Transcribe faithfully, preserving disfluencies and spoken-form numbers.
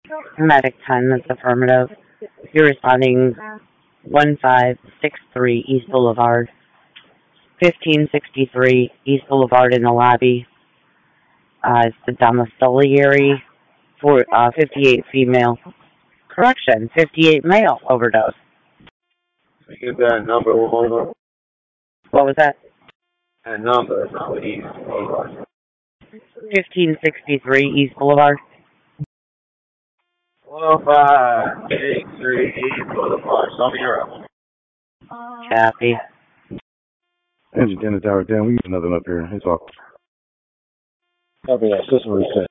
Medic ten, that's affirmative. You're responding one five six three East Boulevard, fifteen sixty-three East Boulevard in the lobby. Uh, it's the domiciliary for uh, fifty-eight female. Correction, fifty-eight male overdose. Get that number one more. What was that? That number is not East Boulevard. fifteen sixty-three East Boulevard. one oh five eighty-three East Boulevard. Some of Europe. Copy. Engine ten to tower ten. We got nothing up here. It's awkward. Copy that. System reset.